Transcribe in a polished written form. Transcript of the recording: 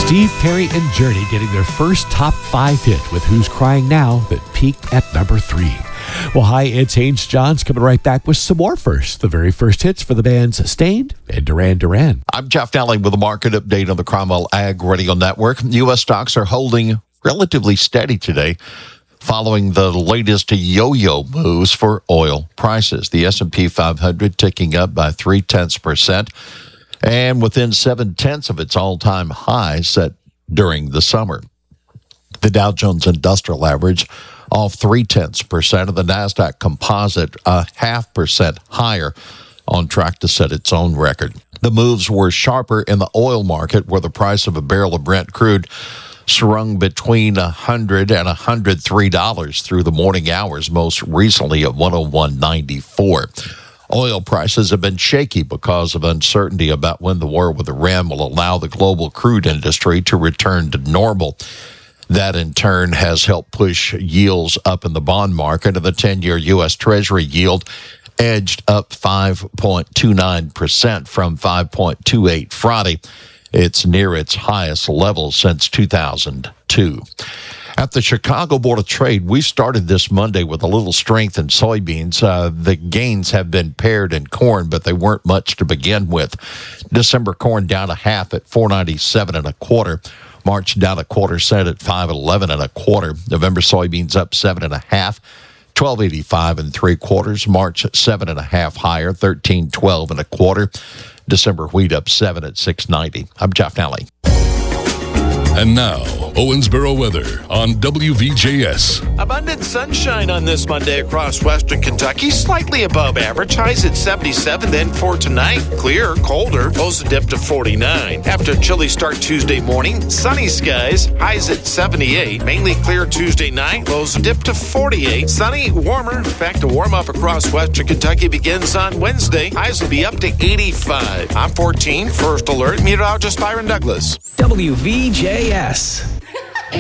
Steve Perry and Journey getting their first top 5 hit with Who's Crying Now that peaked at number 3. Well, hi, it's Haynes Johns coming right back with some more first. The very first hits for the bands Stained and Duran Duran. I'm Jeff Nally with a market update on the Cromwell Ag Radio Network. U.S. stocks are holding relatively steady today following the latest yo-yo moves for oil prices. The S&P 500 ticking up by 0.3%. And within 0.7 of its all-time high set during the summer. The Dow Jones Industrial Average off 0.3%, of the NASDAQ Composite 0.5% higher, on track to set its own record. The moves were sharper in the oil market, where the price of a barrel of Brent crude swung between $100 and $103 through the morning hours, most recently at 101.94. Oil prices have been shaky because of uncertainty about when the war with Iran will allow the global crude industry to return to normal. That, in turn, has helped push yields up in the bond market, and the 10-year U.S. Treasury yield edged up 5.29% from 5.28 Friday. It's near its highest level since 2002. At the Chicago Board of Trade, we started this Monday with a little strength in soybeans. The gains have been paired in corn, but they weren't much to begin with. December corn down 0.5 at 4.97 1/4. March down 1/4 cent at 5.11 1/4. November soybeans up 7.5, 12.85 3/4. March 7.5 higher, 13.12 1/4. December wheat up 7 at 6.90. I'm Jeff Nally. And now, Owensboro weather on WVJS. Abundant sunshine on this Monday across western Kentucky, slightly above average. Highs at 77, then for tonight, clear, colder, lows a dip to 49. After a chilly start Tuesday morning, sunny skies, highs at 78, mainly clear Tuesday night, lows a dip to 48. Sunny, warmer, back to warm up across western Kentucky begins on Wednesday. Highs will be up to 85. I'm 14, First Alert, meteorologist Byron Douglas. WVJS.